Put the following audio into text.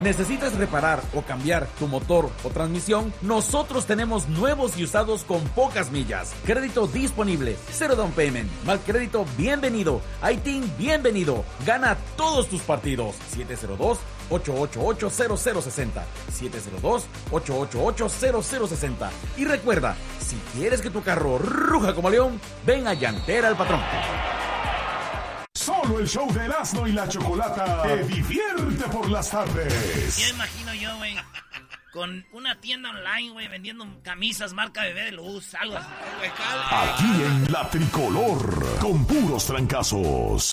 ¿Necesitas reparar o cambiar tu motor o transmisión? Nosotros tenemos nuevos y usados con pocas millas. Crédito disponible, 0 down payment. Mal crédito, bienvenido. ITIN, bienvenido. Gana todos tus partidos. 702-888-0060. 702-888-0060. Y recuerda, si quieres que tu carro ruja como león, ven a Llantera el Patrón. Solo el show de Erasmo y la Chocolata te divierte por las tardes. Ya imagino yo, güey, con una tienda online, güey, vendiendo camisas marca Bebé de Luz, algo así. Aquí en La Tricolor, con puros trancazos.